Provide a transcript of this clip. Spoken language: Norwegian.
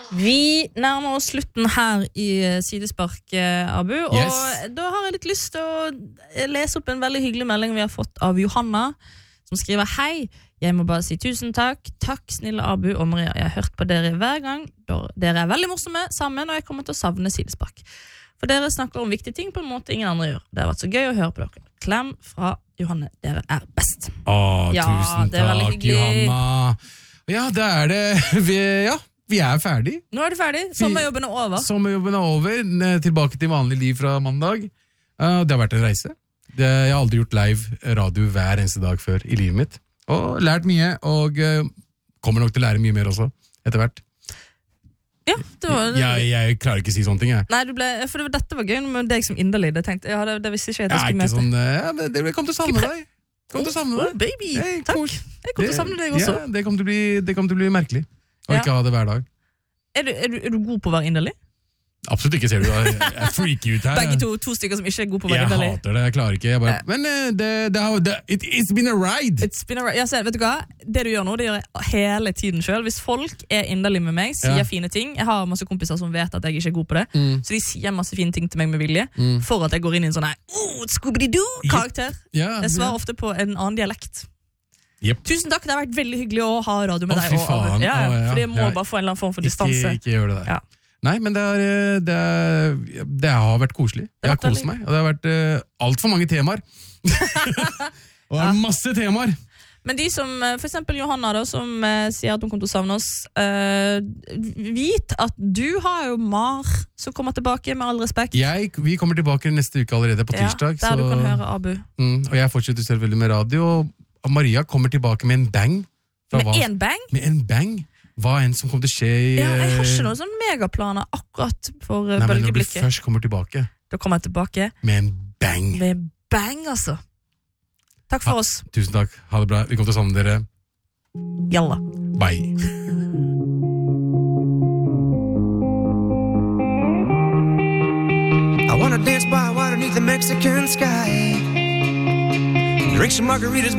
Vi nærmer oss slutten her i Sidespark, Abu, og da har jeg litt lyst til å lese opp en veldig hyggelig melding vi har fått av Johanna, som skriver: Hei, jeg må bare si tusen takk. Takk, snille Abu og Maria. Jeg har hørt på dere hver gang. Dere er veldig morsomme sammen, og jeg kommer til å savne Sidespark. For dere snakker om viktige ting på en måte ingen andre gjør. Det har vært så gøy å høre på dere. Klem fra Johanne. Dere er best. Tusen takk, Johanna. Ja, det er det. Vi er ferdig. Nå er det ferdig. Sommerjobben er over. Sommerjobben er over. Tilbake til vanlig liv fra mandag. Det har vært en reise. Jeg har aldri gjort live radio hver eneste dag før i livet mitt. Og lært mye, og kommer nok til å lære mye mer også, etter hvert. Ja, det var... Jeg klarer ikke å si sånne ting, jeg. Nei, for dette var gøy med deg som inderlig. Det tenkte jeg, det visste ikke jeg at jeg skulle møte. Sånn, det kom til å savne deg. Baby, takk. Jeg kom til å savne deg også. Ja, det kom til å bli merkelig. Og ikke ha det hver dag. Er du god på å være inderlig? Absolutt ikke, ser du. Jeg freaker ut her. Begge to stykker som ikke er god på å være inderlig. Jeg hater det, jeg klarer ikke. Men it's been a ride. Vet du hva? Det du gjør nå, det gjør jeg hele tiden selv. Hvis folk er inderlig med meg, sier fine ting. Jeg har masse kompiser som vet at jeg ikke er god på det. Så de sier masse fine ting til meg med vilje, for at jeg går inn i en sånn Scooby-Doo-karakter. Jeg svarer ofte på en annen dialekt. Yep. Tusen takk, det har vært veldig hyggelig å ha radio med deg. Fy faen. Fordi jeg må bare få en eller annen form for distanse. Ikke gjør det der. Nei, men det har vært koselig. Jeg har kost meg, og det har vært alt for mange temaer. Og det er masse temaer. Men de som, for eksempel Johanna da, som sier at hun kommer til å savne oss, vit at du har jo Mar som kommer tilbake, med all respekt. Vi kommer tilbake neste uke allerede på tirsdag. Der du kan høre Abu. Og jeg fortsetter selvfølgelig med radio, og Maria kommer tilbake med en bang. Med en bang? Med en bang. Hva enn som kommer til å skje i... Ja, jeg har ikke noen sånn megaplaner akkurat for bølgeblikket. Nei, men når du først kommer tilbake... Da kommer jeg tilbake... Med en bang. Med bang, altså. Takk for oss. Tusen takk. Ha det bra. Vi kommer til å savne dere. Jalla. Bye. I wanna dance by water beneath the Mexican sky. Drink some margaritas